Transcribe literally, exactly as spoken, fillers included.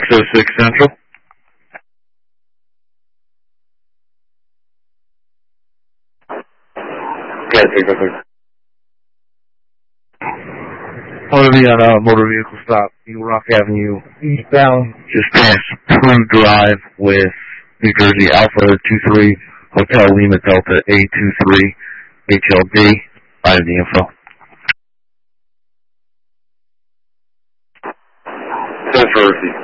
six oh six Central. Yeah, six oh six. I'm going to be on a motor vehicle stop, Eagle Rock Avenue, eastbound, just past Prue Drive with New Jersey Alpha two three, Hotel Lima Delta A two three, H L D. I have the info. Transfer receipt.